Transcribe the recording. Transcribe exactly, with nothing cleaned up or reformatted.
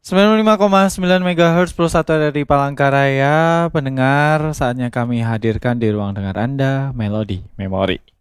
sembilan puluh lima koma sembilan megahertz Pro satu dari Palangkaraya. Pendengar, saatnya kami hadirkan di ruang dengar Anda Melodi Memori.